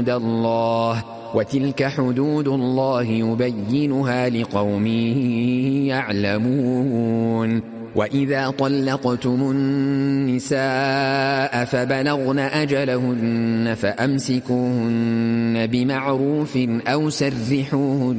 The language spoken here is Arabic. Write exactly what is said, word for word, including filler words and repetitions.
حدود الله وتلك حدود الله يبينها لقوم يعلمون. وإذا طلقتم النساء فبلغن أجلهن فأمسكوهن بمعروف أو سرحوهن